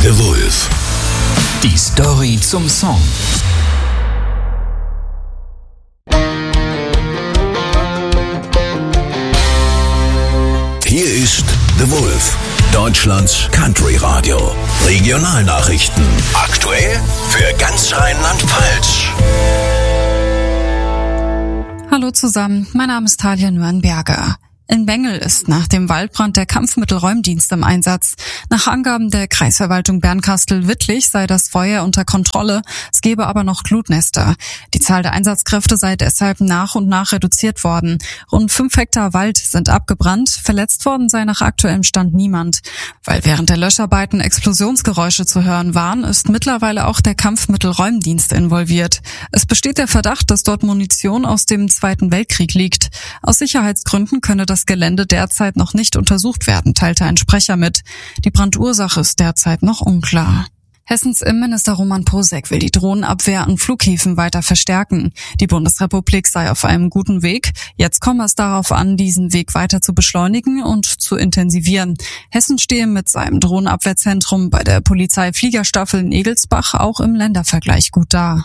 The Wolf. Die Story zum Song. Hier ist The Wolf, Deutschlands Country Radio. Regionalnachrichten. Aktuell für ganz Rheinland-Pfalz. Hallo zusammen, mein Name ist Talia Nürnberger. In Bengel ist nach dem Waldbrand der Kampfmittelräumdienst im Einsatz. Nach Angaben der Kreisverwaltung Bernkastel-Wittlich sei das Feuer unter Kontrolle, es gebe aber noch Glutnester. Die Zahl der Einsatzkräfte sei deshalb nach und nach reduziert worden. Rund 5 Hektar Wald sind abgebrannt, verletzt worden sei nach aktuellem Stand niemand. Weil während der Löscharbeiten Explosionsgeräusche zu hören waren, ist mittlerweile auch der Kampfmittelräumdienst involviert. Es besteht der Verdacht, dass dort Munition aus dem Zweiten Weltkrieg liegt. Aus Sicherheitsgründen könne das Gelände derzeit noch nicht untersucht werden, teilte ein Sprecher mit. Die Brandursache ist derzeit noch unklar. Hessens Innenminister Roman Posek will die Drohnenabwehr an Flughäfen weiter verstärken. Die Bundesrepublik sei auf einem guten Weg. Jetzt komme es darauf an, diesen Weg weiter zu beschleunigen und zu intensivieren. Hessen stehe mit seinem Drohnenabwehrzentrum bei der Polizeifliegerstaffel in Egelsbach auch im Ländervergleich gut da.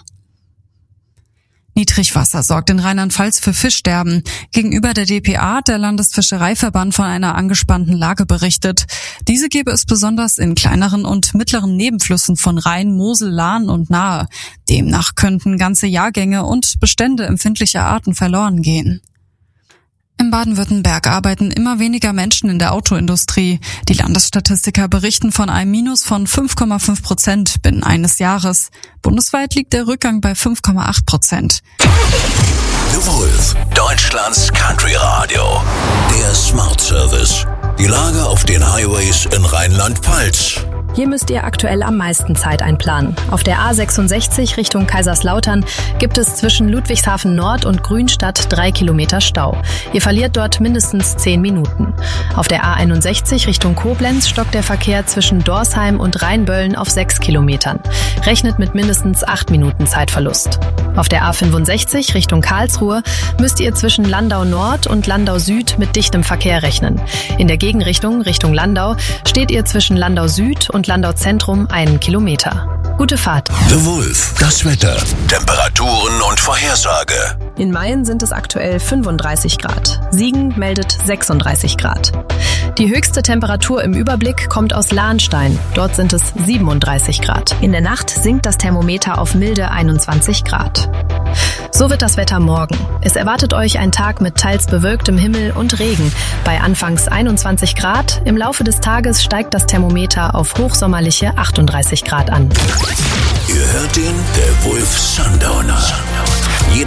Niedrigwasser sorgt in Rheinland-Pfalz für Fischsterben. Gegenüber der dpa hat der Landesfischereiverband von einer angespannten Lage berichtet. Diese gebe es besonders in kleineren und mittleren Nebenflüssen von Rhein, Mosel, Lahn und Nahe. Demnach könnten ganze Jahrgänge und Bestände empfindlicher Arten verloren gehen. In Baden-Württemberg arbeiten immer weniger Menschen in der Autoindustrie. Die Landesstatistiker berichten von einem Minus von 5,5% binnen eines Jahres. Bundesweit liegt der Rückgang bei 5,8%. The Wolf, Deutschlands Country Radio. Der Smart Service. Die Lage auf den Highways in Rheinland-Pfalz. Hier müsst ihr aktuell am meisten Zeit einplanen. Auf der A66 Richtung Kaiserslautern gibt es zwischen Ludwigshafen Nord und Grünstadt 3 Kilometer Stau. Ihr verliert dort mindestens 10 Minuten. Auf der A61 Richtung Koblenz stockt der Verkehr zwischen Dorsheim und Rheinböllen auf 6 Kilometern. Rechnet mit mindestens 8 Minuten Zeitverlust. Auf der A65 Richtung Karlsruhe müsst ihr zwischen Landau Nord und Landau Süd mit dichtem Verkehr rechnen. In der Gegenrichtung Richtung Landau steht ihr zwischen Landau Süd und Landau Zentrum 1 Kilometer. Gute Fahrt. The Wolf, das Wetter, Temperaturen und Vorhersage. In Mayen sind es aktuell 35 Grad. Siegen meldet 36 Grad. Die höchste Temperatur im Überblick kommt aus Lahnstein. Dort sind es 37 Grad. In der Nacht sinkt das Thermometer auf milde 21 Grad. So wird das Wetter morgen. Es erwartet euch ein Tag mit teils bewölktem Himmel und Regen. Bei anfangs 21 Grad, im Laufe des Tages steigt das Thermometer auf hochsommerliche 38 Grad an. Ihr hört den The Wolf